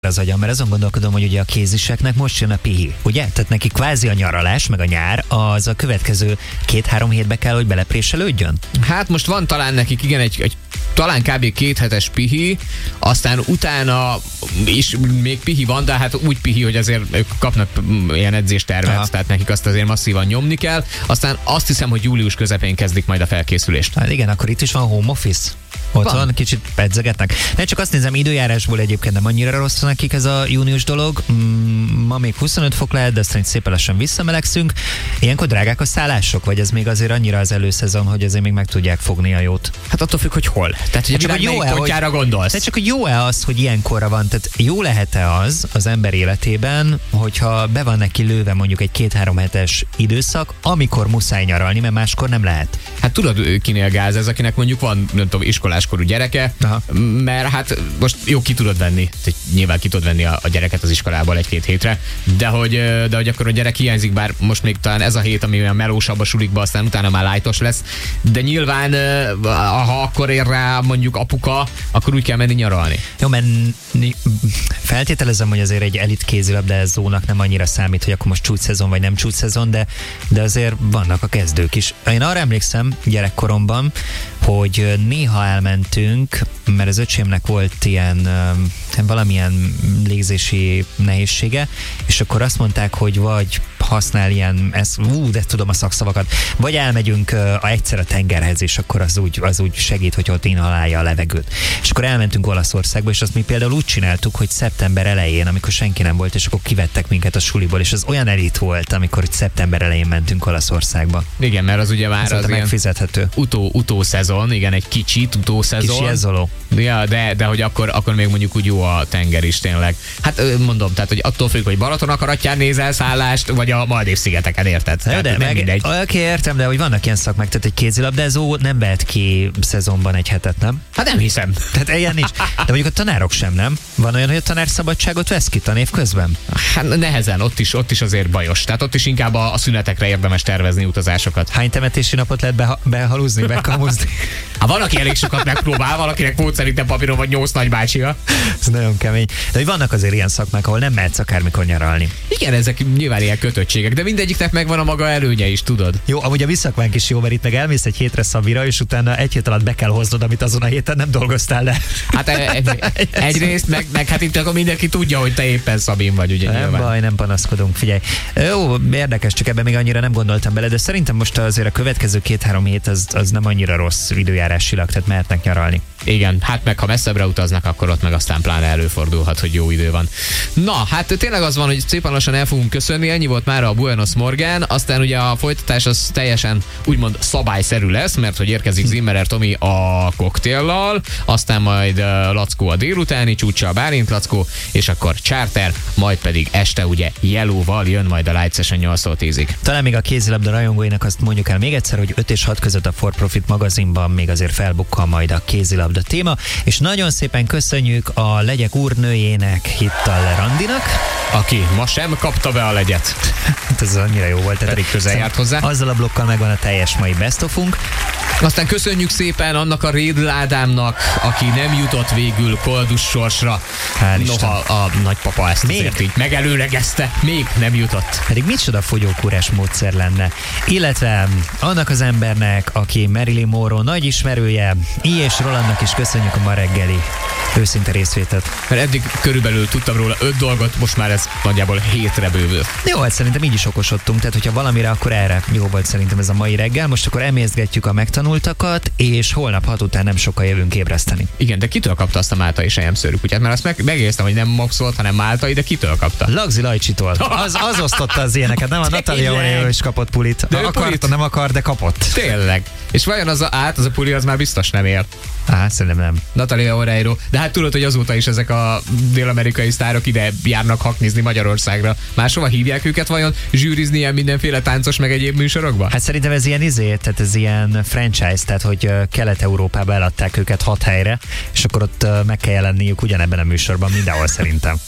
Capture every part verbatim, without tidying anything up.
az agyam, mert azon gondolkodom, hogy ugye a kéziseknek most jön a pihi, ugye? Tehát neki kvázi a nyaralás, meg a nyár, az a következő két-három hétbe kell, hogy belepréselődjön? Hát most van talán nekik, igen, egy, egy talán kb. két hetes pihi, aztán utána is még pihi van, de hát úgy pihi, hogy azért ők kapnak ilyen edzéstervet, Aha. tehát nekik azt azért masszívan nyomni kell. Aztán azt hiszem, hogy július közepén kezdik majd a felkészülést. Hát igen, akkor itt is van home office. Otthon van. Kicsit pedzegetnek. Ne csak azt nézem, időjárásból egyébként nem annyira rossz nekik ez a június dolog. Ma még huszonöt fok lehet, de aztán szépen lassan visszamelegszünk. Ilyenkor drágák a szállások, vagy ez még azért annyira az előszezon, hogy azért még meg tudják fogni a jót? Hát attól függ, hogy hol. Tehát, hogy csak, hogy jó-e, pontjára hogy, gondolsz. Tehát csak, hogy jó-e az, hogy ilyenkorra van, tehát jó lehet-e az az ember életében, hogyha be van neki lőve mondjuk egy két-három hetes időszak, amikor muszáj nyaralni, mert máskor nem lehet. Hát tudod, kinél gáz ez, akinek mondjuk van, nem tudom, iskoláskorú gyereke, Aha. mert hát most jó, ki tudod venni, tehát nyilván ki tudod venni a, a gyereket az iskolából egy-két hétre, de hogy, de hogy akkor a gyerek hiányzik, bár most még talán ez a hét, ami olyan melósabb a sulikba, aztán utána már lightos lesz, de nyilván ha akkor ér rá mondjuk apuka, akkor úgy kell menni nyaralni. Jó, mert feltételezem, hogy azért egy elit kézilabdázónak nem annyira számít, hogy akkor most csúcsszezon vagy nem csúcsszezon, de, de azért vannak a kezdők is. Én arra emlékszem gyerekkoromban, hogy néha elmentünk, mert az öcsémnek volt ilyen valamilyen légzési nehézsége, és akkor azt mondták, hogy vagy használ ilyen, ez, ú, de tudom a szakszavakat, vagy elmegyünk uh, egyszer a tengerhez, és akkor az úgy, az úgy segít, hogy ott inhalálja a levegőt. És akkor elmentünk Olaszországba, és azt mi például úgy csináltuk, hogy szeptember elején, amikor senki nem volt, és akkor kivettek minket a suliból, és az olyan elit volt, amikor szeptember elején mentünk Olaszországba. Igen, mert az ugye már az, az megfizethető. Utó, utószezon, igen, egy kicsit utószezon. Kis jezzoló. Ja, de, de hogy akkor, akkor még mondjuk úgy jó a tenger is tényleg. Hát mondom, tehát, hogy attól függ, hogy Balaton akaratján nézel szállást, vagy a Maldív-szigeteken, érted? Tehát, de meg, mindegy. Oké, értem, de hogy vannak ilyen szakmák, tehát egy kézilabdázó nem vehet ki szezonban egy hetet, nem? Hát nem hiszem. Tehát ilyen nincs. De mondjuk a tanárok sem, nem? Van olyan, hogy a tanár szabadságot vesz ki tanév közben? Hát nehezen, ott is, ott is azért bajos. Tehát ott is inkább a, a szünetekre érdemes tervezni utazásokat. Hány temetési napot lehet beha- behalúzni, bekamuzni? Hát van, aki elég sokat megpróbál, valakinek volt szerintem papíron vagy nyolc nagybácsia. Ez nagyon kemény. De hogy vannak azért ilyen szakmák, ahol nem mehetsz akármikor nyaralni. Igen, ezek nyilván ilyen kötöttségek, de mindegyiknek megvan a maga előnye is, tudod. Jó, amúgy a visszakvánk is jó, mert itt meg elmész egy hétre Szabira, és utána egy hét alatt be kell hoznod, amit azon a héten nem dolgoztál le. Hát egy, egyrészt, meg, meg hát itt akkor mindenki tudja, hogy te éppen Szabin vagy, ugye. Nem nyilván. Baj, nem panaszkodunk, figyelj. Jó, érdekes, csak ebben még annyira nem gondoltam bele, de szerintem most azért a következő két-három hét az, az nem annyira rossz időjárásilag, tehát mehetnek nyaralni. Igen, hát meg ha messzebbre utaznak, akkor ott meg aztán pláne előfordulhat, hogy jó idő van. Na, hát tényleg az van, hogy szépen lassan el fogunk köszönni, ennyi volt már a Buenos Morgan, aztán ugye a folytatás az teljesen úgymond szabályszerű lesz, mert hogy érkezik Zimmerer Tomi a koktéllal, aztán majd Lackó a délutáni csúcsa, Bálint Lackó, és akkor Charter, majd pedig este ugye Yellowval jön majd a Light Session nyolctól tízig. Talán még a kézilabda rajongóinak azt mondjuk el még egyszer, hogy öt és hat között a For Profit magazinban még azért felbukkan majd a kézilabda téma, és nagyon szépen köszönjük a Legyek úrnőjének, Hittal Randinak, aki ma sem kapta be a legyet. Hát ez annyira jó volt. Pedig közel járt hozzá. Azzal a blokkal megvan a teljes mai best of-unk. Aztán köszönjük szépen annak a Rédl Ádámnak, aki nem jutott végül koldus sorsra. Noha a nagypapa ezt még azért így megelőlegezte, még nem jutott. Pedig micsoda fogyókúrás módszer lenne. Illetve annak az embernek, aki Marilyn Monroe nagy ismerője, I. és Rolandnak is köszönjük a ma reggeli őszinte részvételt. Mert eddig körülbelül tudtam róla öt dolgot, most már ez nagyjából hétre bővül. Jó, hát szerintem így is okosodtunk, tehát hogyha valamire, akkor erre jó volt szerintem ez a mai reggel. Most akkor emészgetjük a megtanultakat, és holnap hat után nem sokkal jövünk ébreszteni. Igen, de kitől kapta azt a máltai selyemszőrű kutyát? Mert azt meg, megéreztem, hogy nem maxolt, hanem máltai, de kitől kapta? Lagzi Lajcsitól. Az, az osztotta az ilyeneket, nem a Natalia Oreiro is kapott pulit. De akarta, pulit? Nem akar, de kapott. Tényleg. És vajon az a, át, az a puli az már biztos nem ér. Á, szerintem nem. Natalia Oreiro. De hát tudod, hogy azóta is ezek a dél-amerikai sztárok ide járnak haknizni Magyarországra. Máshova hívják őket vajon zsűrizni ilyen mindenféle táncos meg egyéb műsorokba? Hát szerintem ez ilyen izé, tehát ez ilyen franchise, tehát hogy Kelet-Európába eladták őket hat helyre, és akkor ott meg kell jelenniük ugyanebben a műsorban mindenhol szerintem.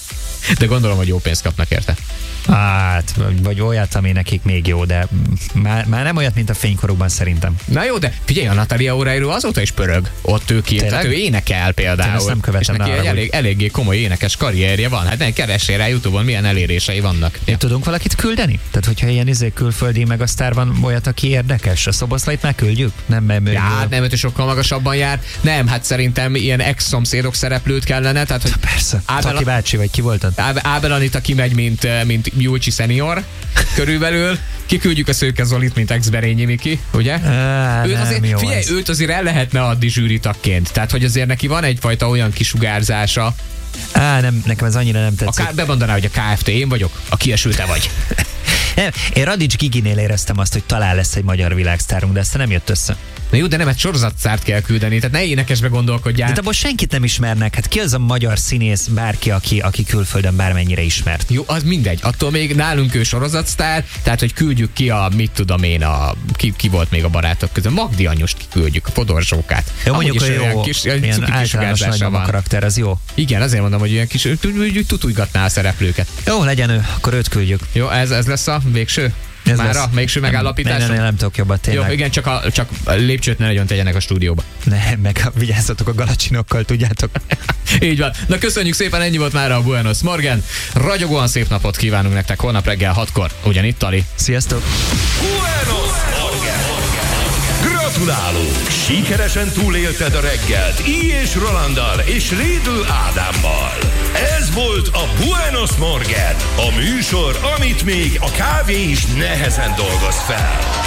De gondolom, hogy jó pénzt kapnak érte. Hát, vagy olyat, ami nekik még jó, de már, már nem olyat, mint a fénykorukban szerintem. Na jó, de figyelj, a Natalia Oreiro azóta is pörög. Ott ő ki, tehát ő énekel például. Ezt nem követem, és neki egy elég, eléggé komoly énekes karrierje van. Hát nem keressél rá YouTube-on, milyen elérései vannak. Ja. Tudunk valakit küldeni? Tehát, hogyha ilyen izé külföldi meg a sztár van, olyat, aki érdekes, a Szoboszlait már küldjük? Nem, mert ja, hát nem, ő sokkal magasabban jár. Nem, hát szerintem ilyen ex-szomszédok szereplőt kellene. Tehát, hogy persze, Ábel... Taki bácsi, vagy ki voltad? Ábel Anita kimegy, mint, mint Julcsi senior körülbelül. Kiküldjük a Szőke Zolit, mint ex-Berényi Miki, ugye? Á, őt azért, nem, figyelj, ez. őt azért el lehetne adni zsűritakként. Tehát, hogy azért neki van egyfajta olyan kisugárzása. Á, nem, nekem ez annyira nem tetszik. A K- bemondaná, hogy a ká ef té én vagyok, a kiesült te vagy. Nem, én Radics Giginél éreztem azt, hogy talán lesz egy magyar világsztárunk, de ezt nem jött össze. Na jó, de nem egy sorozatszárt kell küldeni, tehát ne énekesbe gondolkodjál. De abból senkit nem ismernek. Hát ki az a magyar színész, bárki, aki, aki külföldön bármennyire ismert? Jó, az mindegy. Attól még nálunk ő sorozatsztár, tehát hogy küldjük ki a, mit tudom én, a, ki, ki volt még a barátok között. Magdi Anyust kiküldjük, a Fodor Zsókát. Jó, mondjuk, hogy jó, kis, ilyen általános nagymama karakter, az jó. Igen, azért mondom, hogy ilyen kis, tutujgatná a szereplőket. Jó, legyen ő, akkor őt küldjük. Jó, ez, ez lesz a végső? Ez Mára? lesz. Végső megállapítás? Nem, nem, nem, nem tudok jobbat, tényleg. Jó, igen, csak, a, csak a lépcsőt ne nagyon tegyenek a stúdióba. Nem, meg vigyázzatok a galacsinokkal, tudjátok. Így van. Na köszönjük szépen, ennyi volt már a Buenos Morgen. Ragyogóan szép napot kívánunk nektek holnap reggel hatkor. Ugyanitt, Tali. Sziasztok! Buenos Morgen! Gratulálunk! Sikeresen túlélted a reggelt Í és Rolanddal és Rédl Ádámmal. Ez volt a Buenos Morgen, a műsor, amit még a kávé is nehezen dolgoz fel.